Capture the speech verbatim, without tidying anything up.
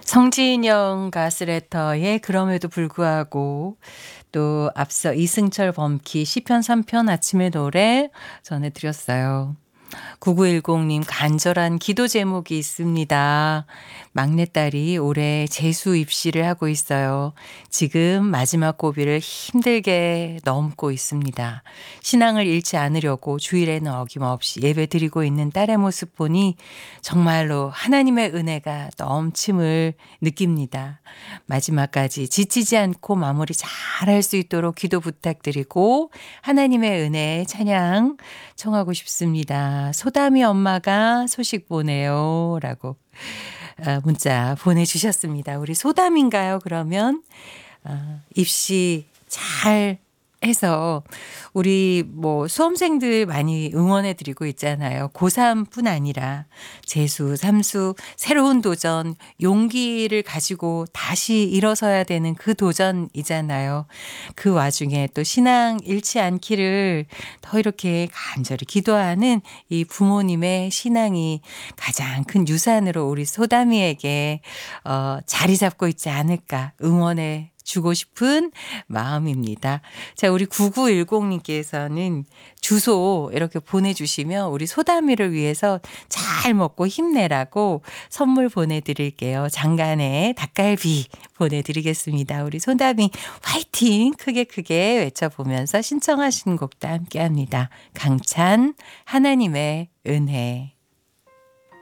성진영 가스레터의 그럼에도 불구하고, 또 앞서 이승철 범키 시편 삼 편 아침의 노래 전해드렸어요. 구구일공님 간절한 기도 제목이 있습니다. 막내딸이 올해 재수 입시를 하고 있어요. 지금 마지막 고비를 힘들게 넘고 있습니다. 신앙을 잃지 않으려고 주일에는 어김없이 예배 드리고 있는 딸의 모습 보니 정말로 하나님의 은혜가 넘침을 느낍니다. 마지막까지 지치지 않고 마무리 잘 할 수 있도록 기도 부탁드리고 하나님의 은혜 찬양 청하고 싶습니다. 소담이 엄마가 소식 보내요 라고 문자 보내주셨습니다. 우리 소담인가요? 그러면 입시 잘 해서 우리 뭐 수험생들 많이 응원해 드리고 있잖아요. 고삼뿐 아니라 재수, 삼수, 새로운 도전, 용기를 가지고 다시 일어서야 되는 그 도전이잖아요. 그 와중에 또 신앙 잃지 않기를 더 이렇게 간절히 기도하는 이 부모님의 신앙이 가장 큰 유산으로 우리 소담이에게 어, 자리 잡고 있지 않을까 응원해 주고 싶은 마음입니다. 자, 우리 구구일공님께서는 주소 이렇게 보내주시면 우리 소담이를 위해서 잘 먹고 힘내라고 선물 보내드릴게요. 장간의 닭갈비 보내드리겠습니다. 우리 소담이 화이팅 크게 크게 외쳐보면서 신청하신 곡도 함께합니다. 강찬 하나님의 은혜.